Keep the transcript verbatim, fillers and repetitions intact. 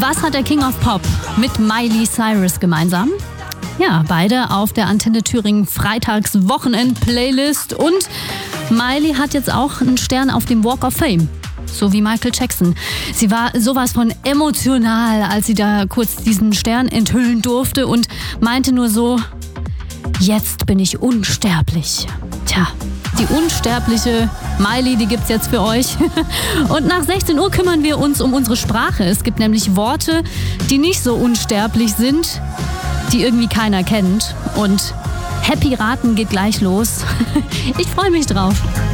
Was hat der King of Pop mit Miley Cyrus gemeinsam? Ja, beide auf der Antenne Thüringen Freitags-Wochenend-Playlist. Und Miley hat jetzt auch einen Stern auf dem Walk of Fame. So wie Michael Jackson. Sie war sowas von emotional, als sie da kurz diesen Stern enthüllen durfte und meinte nur so, jetzt bin ich unsterblich. Tja, die unsterbliche Miley, die gibt's jetzt für euch. Und nach sechzehn Uhr kümmern wir uns um unsere Sprache. Es gibt nämlich Worte, die nicht so unsterblich sind, die irgendwie keiner kennt. Und Happy Raten geht gleich los. Ich freue mich drauf.